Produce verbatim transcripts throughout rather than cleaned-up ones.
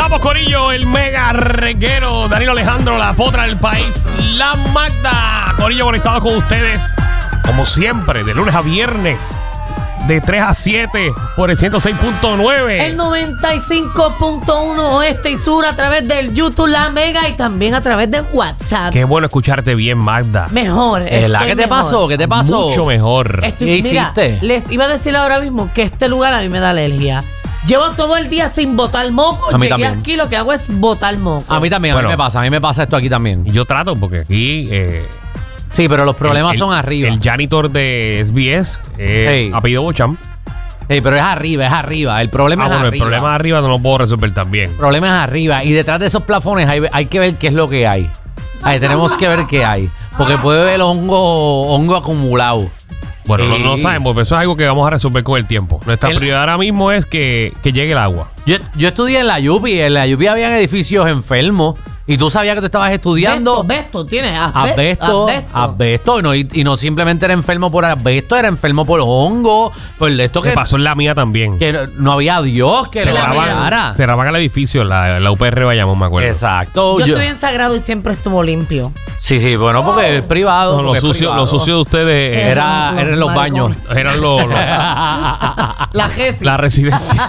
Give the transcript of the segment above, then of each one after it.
estamos, corillo, el mega reguero, Danilo Alejandro, la potra del país, la Magda. Corillo, conectado con ustedes, como siempre, de lunes a viernes, de tres a siete, por el ciento seis punto nueve. El noventa y cinco punto uno oeste y sur a través del YouTube, la Mega, y también a través de WhatsApp. Qué bueno escucharte bien, Magda. Mejor. ¿Qué te mejor. pasó? ¿Qué te pasó? Mucho mejor. Estoy, ¿Qué mira, hiciste? les iba a decir ahora mismo que este lugar a mí me da alergia. Llevo todo el día sin botar moco. A mí Llegué también. aquí, lo que hago es botar moco. A mí también, Bueno. a mí me pasa, a mí me pasa esto aquí también. Y yo trato, porque aquí... Eh, Sí, pero los problemas el- son arriba. El janitor de S B S, eh, Hey. apellido Bocham. Ey, pero es arriba, es arriba. El problema Ah, es bueno, arriba. el problema de arriba no lo puedo resolver también. El problema es arriba. Y detrás de esos plafones hay, hay que ver qué es lo que hay. Ahí tenemos que ver qué hay. Porque puede haber hongo, hongo acumulado. Bueno, no, no Ey. sabemos, pero eso es algo que vamos a resolver con el tiempo. Nuestra El- prioridad ahora mismo es que, que llegue el agua. Yo, yo estudié en la Yupi. En la Yupi habían edificios enfermos. Y tú sabías que tú estabas estudiando. Asbesto, tienes asbe- Asbesto, asbesto. asbesto, y no, y, y no simplemente era enfermo por asbesto, era enfermo por hongo, por esto Que que, pasó en la mía también. que no, no había Dios que le la mía. cerrara. Cerraban el edificio, la, la U P R Bayamón, me acuerdo. Exacto. Yo yo- estoy en Sagrado y siempre estuvo limpio. Sí, sí, bueno, porque es privado. No, lo, porque es sucio, privado. lo sucio de ustedes eh, Era, Los era en los baños. maricones. eran los, los- La Gesi. la residencia.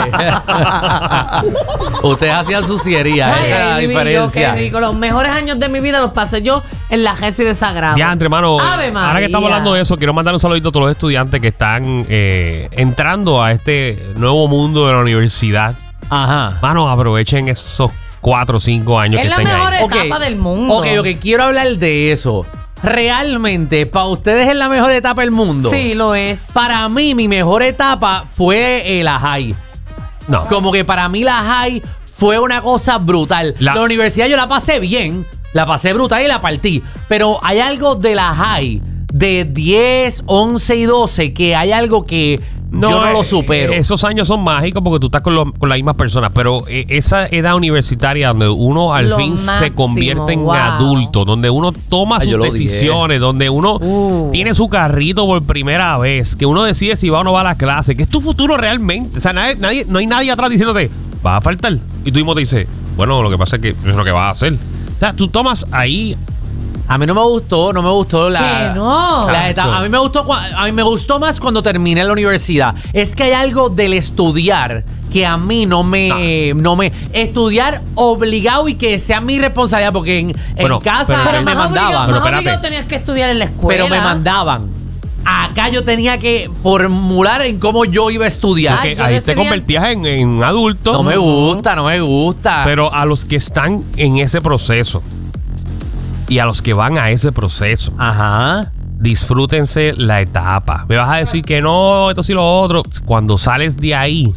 Ustedes hacían suciería, Ay, esa es la ay, mi vida, diferencia. qué rico. Los mejores años de mi vida los pasé yo en la Gesi de Sagrado. Ya, entre hermano, Ave ahora que estamos María. hablando de eso, quiero mandar un saludito a todos los estudiantes que están eh, entrando a este nuevo mundo de la universidad. Ajá. Mano, aprovechen esos cuatro o cinco años Es que la estén mejor ahí. etapa del mundo. Ok, ok, quiero hablar de eso. Realmente, ¿para ustedes es la mejor etapa del mundo? Sí, lo es. Para mí, mi mejor etapa fue eh, la high. No. Como que para mí la high fue una cosa brutal. La- La, universidad yo la pasé bien, la pasé brutal y la partí. Pero hay algo de la high de diez, once y doce que hay algo que yo no eh, lo supero. Esos años son mágicos porque tú estás con, los- con las mismas personas, pero eh, esa edad universitaria donde uno al Lo fin se máximo, convierte en wow. adulto, donde uno toma Ay, sus yo lo odié. decisiones, donde uno Uh. tiene su carrito por primera vez, que uno decide si va o no va a la clase, que es tu futuro realmente. O sea, nadie, nadie- no hay nadie atrás diciéndote, va a faltar. Y tú mismo te dices, bueno, lo que pasa es que es lo que vas a hacer. O sea, tú tomas ahí... A mí no me gustó, no me gustó la. Que no. la etapa. A mí me gustó, cua- a mí me gustó más cuando terminé la universidad. Es que hay algo del estudiar que a mí no me, no me estudiar obligado y que sea mi responsabilidad porque en, en Bueno, casa pero- a mí me más obligado, mandaban. Pero más espérate. obligado tenías que estudiar en la escuela. Pero me mandaban. Acá yo tenía que formular en cómo yo iba a estudiar. Ay, que yo ahí te decidí- convertías en, en adulto. No me gusta, no me gusta. Pero a los que están en ese proceso y a los que van a ese proceso, Ajá. disfrútense la etapa. Me vas a decir que no, esto sí lo otro. Cuando sales de ahí,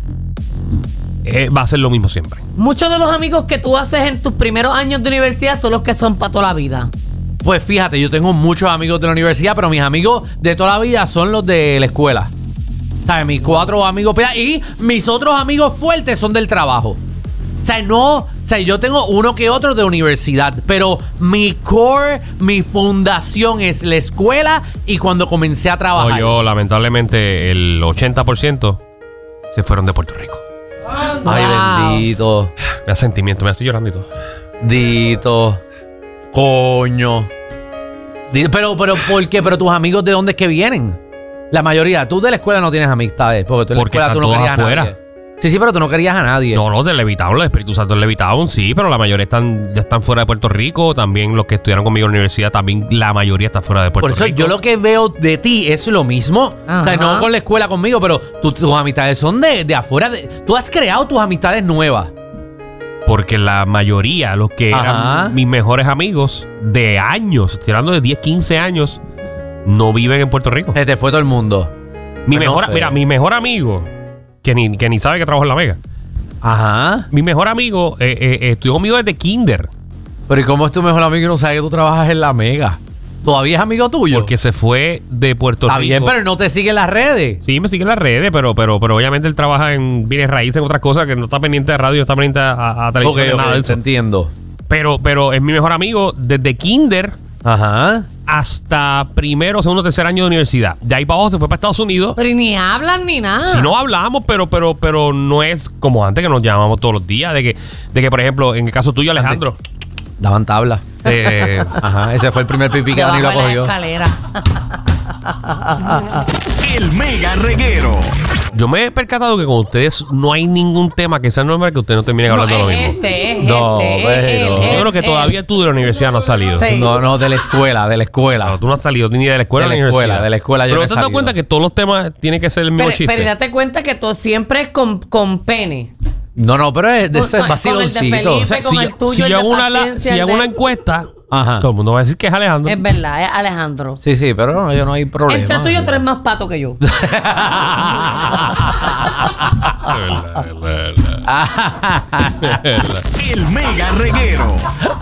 eh, va a ser lo mismo siempre. Muchos de los amigos que tú haces en tus primeros años de universidad son los que son para toda la vida. Pues fíjate, yo tengo muchos amigos de la universidad, pero mis amigos de toda la vida son los de la escuela. ¿Sabes? Mis cuatro amigos pe- y mis otros amigos fuertes son del trabajo. O sea, no, o sea, yo tengo uno que otro de universidad, pero mi core, mi fundación es la escuela y cuando comencé a No, trabajar. yo, lamentablemente, el ochenta por ciento se fueron de Puerto Rico. Ay, Wow. bendito. Me da sentimiento, me estoy llorando y todo. Dito. Coño. Di- Pero, pero, ¿por qué? Pero tus amigos, ¿de dónde es que vienen? La mayoría. Tú de la escuela no tienes amistades. Porque tú en la Porque escuela tú están no todos querías a afuera. nadie. Sí, sí, pero tú no querías a nadie. No, no, del Levitown, los Espíritu Santo del Levitown, sí, pero la mayoría están, ya están fuera de Puerto Rico. También los que estudiaron conmigo en la universidad, también la mayoría está fuera de Puerto Por eso Rico. yo lo que veo de ti es lo mismo. O sea, Ajá. no con la escuela conmigo, pero tú- tus amistades son de, de afuera. De, tú has creado tus amistades nuevas. Porque la mayoría, los que Ajá. eran mis mejores amigos de años, estoy hablando de diez, quince años, no viven en Puerto Rico. Se te fue todo el mundo. Mi Pues no mejor, sé. mira, mi mejor amigo, que ni, que ni sabe que trabajo en La Vega, Ajá. mi mejor amigo eh, eh, eh, estudió conmigo desde kinder, Pero ¿y cómo es tu mejor amigo y no sabe que tú trabajas en la Mega? ¿Todavía es amigo tuyo? porque se fue de Puerto Está Rico. bien, pero no te sigue en las redes. Sí, me sigue en las redes, pero, pero, pero obviamente él trabaja en bienes raíces, en otras cosas, que no está pendiente de radio, no está pendiente a, a televisión, Ok, de nada ok, de te eso. entiendo. Pero, pero es mi mejor amigo desde kinder Ajá. hasta primero, segundo, tercer año de universidad. De ahí para abajo se fue para Estados Unidos. Pero ni hablan ni nada. Si no hablamos, pero, pero, pero no es como antes que nos llamamos todos los días. De que, de que por ejemplo, en el caso tuyo, Alejandro. Daban tabla. Eh, Ajá, ese fue el primer pipí que Danilo Debajo de la cogió. escalera. El Mega Reguero. yo me he percatado que con ustedes no hay ningún tema que sea normal que ustedes no terminen No, hablando de lo es mismo. este, es No, este, es pero- él, Yo es Yo creo que él. todavía tú de la universidad no has salido. Sí. No, no, de la escuela, de la escuela. No, tú no has salido ni de la escuela De ni la de la escuela, universidad. de la escuela yo Pero no he te has dado salido. cuenta que todos los temas tienen que ser el mismo Pero, chiste. pero date cuenta que todo siempre es con, con pene. No, no, pero es de Con- ese con- con el de vaciloncito. Felipe. O sea, con si, el yo- tuyo, si el yo de hago una, la- paciencia, si el hago de- una encuesta, Ajá. todo el mundo va a decir que es Alejandro. Es verdad, es Alejandro. Sí, sí, pero no, yo no hay problema. Entre tú y yo, tú eres más pato que yo. El Mega Reguero.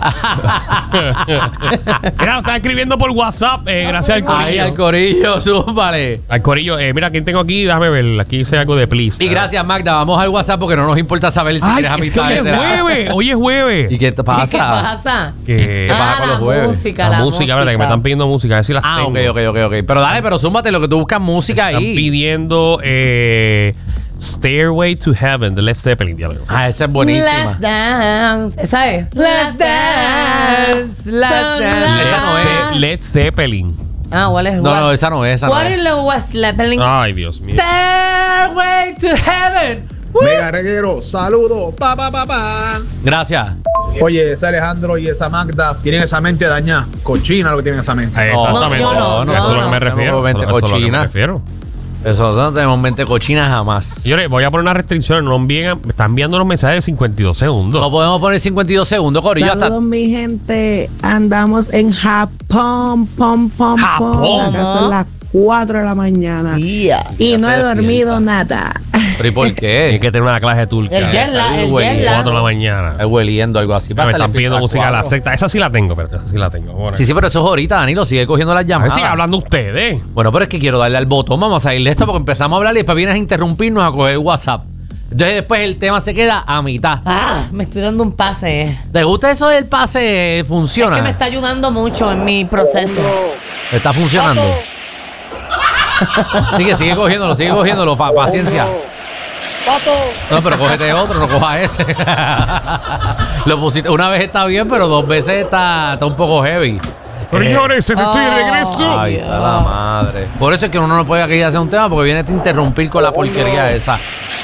Mira, lo está escribiendo por WhatsApp. eh, gracias al corillo. Ay, al corillo, súbale. Al corillo. Eh, mira, ¿quién tengo aquí? Déjame ver. Aquí dice algo de please. Y gracias, Magda. Vamos al WhatsApp porque no nos importa saber si Ay, tienes es que hoy amistades. es de la- jueves. Hoy es jueves. ¿Y qué te pasa? ¿Y qué pasa? Que pasa Ah, con la los jueves? música, la, la, música, ¿verdad? Que me están pidiendo música. A ver si las Ah, tengo. ok, ok, ok, ok. Pero dale, pero súmate lo que tú buscas música Están ahí. pidiendo eh, Stairway to Heaven de Led Zeppelin. diablo. Ah, esa es buenísima. Let's dance. ¿Esa es? Let's dance, let's dance. Esa no es. Led Zeppelin. Ah, ¿cuál es? No, no, esa no es, esa no What es. is the West Leveling? Ay, Dios mío. Stairway to Heaven. Mega Reguero, saludos, pa, pa, pa, pa. Gracias. Oye, ese Alejandro y esa Magda tienen esa mente dañada. Cochina lo que tienen esa mente. Eh, No, Exactamente. no, yo no, Eso es yo lo que me no. refiero. Tenemos mente Eso es lo que me cochina. refiero. Eso no tenemos mente cochina jamás. Yo le voy a poner una restricción. No envíen, me están enviando unos mensajes de cincuenta y dos segundos. No podemos poner cincuenta y dos segundos, Corillo. Hasta... Saludos, mi gente. Andamos en Japón, pom, pom, Japón. pom. Acá son las cuatro de la mañana. Yeah. Y no he se dormido despierta. nada. ¿Pero y por Tienes qué? que tener una clase de turca. El jet lag, el güey, jet lag. cuatro de la mañana. Está hueliendo algo así. Me están pidiendo música de la secta. secta. Esa sí la tengo, pero esa sí la tengo. Bueno. Sí, sí, pero eso es ahorita, Danilo. Sigue cogiendo las A ver, llamadas. sigan hablando ustedes. Bueno, pero es que quiero darle al botón. Vamos a ir de esto porque empezamos a hablar y después vienes a interrumpirnos a coger WhatsApp. Entonces después el tema se queda a mitad. Ah, me estoy dando un pase. ¿Te gusta eso del pase? ¿Funciona? Es que me está ayudando mucho en mi proceso. Está funcionando. Sigue, sigue cogiéndolo, sigue cogiéndolo. Pa- paciencia. No, pero cógete otro, no coja ese. Lo pusiste, una vez está bien, pero dos veces está, está un poco heavy. Señores, estoy de regreso. Ay, esa la madre. Por eso es que uno no puede aquí hacer un tema porque viene a interrumpir con la porquería esa.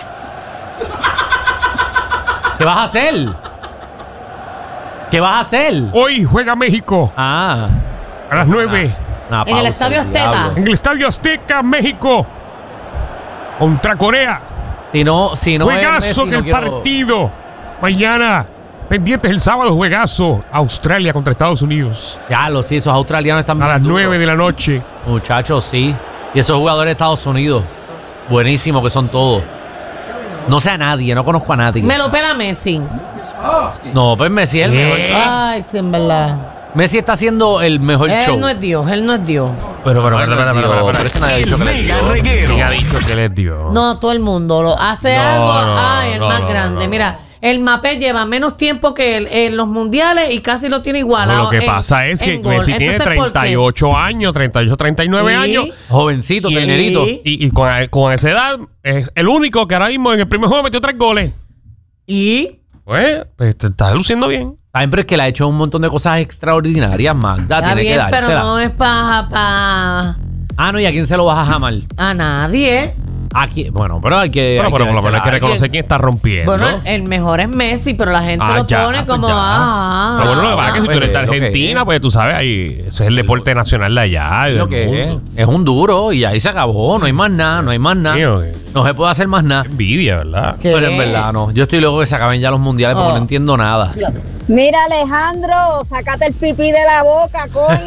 ¿Qué vas a hacer? ¿Qué vas a hacer? Hoy juega México Ah. a las nueve Una En el pausa, Estadio el Azteca. diablo. en el Estadio Azteca, México contra Corea. Si no, si no es Juegazo Messi, que no el quiero- partido. Mañana, pendientes el sábado, juegazo. Australia contra Estados Unidos. Ya lo sí, esos australianos están A bien las duros. nueve de la noche. Muchachos, sí. Y esos jugadores de Estados Unidos, buenísimos que son todos. No sé a nadie, no conozco a nadie. Me lo pela Messi. No, pues Messi es el ¿Qué? mejor. Ay, sí, en verdad. Messi está haciendo el mejor show. Él no es Dios, él no es Dios. Pero, pero, Ay, espera, espera, Dios, espera, pero es que nadie ha El dicho que le Mega dio. Reguero. ¿Quién ha dicho que les dio? No, todo el mundo lo hace No, algo. no, Ay, el no, más no, grande. no, no. Mira, el Mbappé lleva menos tiempo que él en los mundiales y casi lo tiene No, igualado. lo que en- pasa es que en gol. Messi tiene Entonces, ¿por qué? treinta y ocho años, treinta y ocho, treinta y nueve Sí. años. Jovencito, Y, tenerito. Sí. y, y con, con esa edad es el único que ahora mismo en el primer juego metió tres goles. Y Pues, pues te está luciendo bien. Ay, pero es que le ha hecho un montón de cosas extraordinarias, Magda. está Tiene bien, que pero dársela. no es para pa, Ah, no, ¿y a quién se lo vas a jamar? a nadie. Aquí, bueno, pero hay que. Bueno, hay pero por lo menos hay que dársela a reconocer alguien. quién está rompiendo. Bueno, el mejor es Messi, pero la gente Ah, lo ya, pone pues como, ya. ah, Pero bueno, lo que pasa es que si tú eres de Pues, lo que Argentina, es. pues tú sabes, ahí, ese es el deporte nacional de allá. Lo del que es, mundo. es un duro y ahí se acabó. No hay más nada, no hay más nada. Mío, eh. No se puede hacer más nada. Envidia, ¿verdad? ¿Qué? Pero en verdad no. Yo estoy loco que se acaben ya los mundiales porque Oh. no entiendo nada. Mira, Alejandro, sácate el pipí de la boca, coño.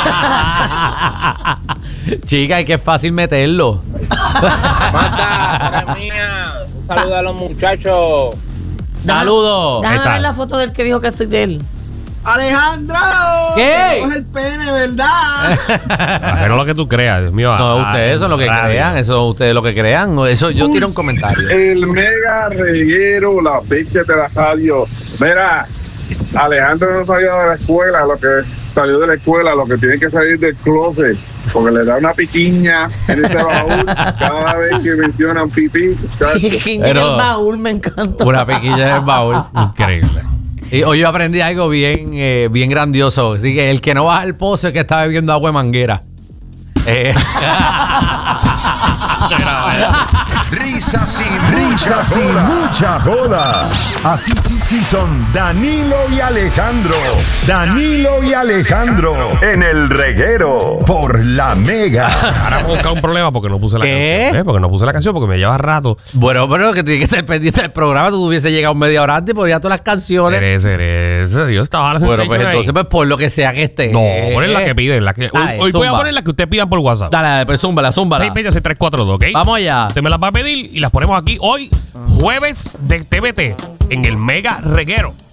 Chica, es que es fácil meterlo. Marta, eres mía. Un saludo a los muchachos. Deja- Saludos. Déjame Ahí está. ver la foto del que dijo que soy de él. Alejandro, ¿Qué? coge el pene, ¿verdad? Pero lo que tú creas, Dios mío. No, ah, ustedes son lo que radio. crean, eso ustedes lo que crean. No, eso yo tiro un comentario. El Mega Reguero, la bestia de la radio. Mira, Alejandro no salió de la escuela, lo que salió de la escuela, lo que tiene que salir del closet, porque le da una piquiña en ese baúl cada vez que mencionan pipí. Piquiña en el baúl, me encanta. Una piquilla en el baúl. Increíble. Y hoy yo aprendí algo bien, eh, bien grandioso. Así que el que no baja el pozo es que está bebiendo agua de manguera. Eh. Risas y risas y mucha joda. Así sí, sí son Danilo y Alejandro. Danilo y Alejandro en el reguero por la Mega. Ahora hemos buscado un problema porque no puse la ¿Qué? canción. ¿eh? Porque no puse la canción porque me lleva rato. Bueno, pero que tiene que estar pendiente del programa. Tú hubiese llegado media hora antes y podías todas las canciones. Eres, eres. Dios estaba la Bueno, pues sensación ahí. entonces, pues por lo que sea que esté. No, ponen la que piden. La que, hoy Dale, hoy voy a zumba. poner la que ustedes pidan por WhatsApp. Dale, dale, pues zúmbala, zúmbala. seis veinte, seis tres cuatro dos, ¿ok? Vamos allá. Usted me las va a pedir y las ponemos aquí hoy, jueves de T V T, en el Mega Reguero.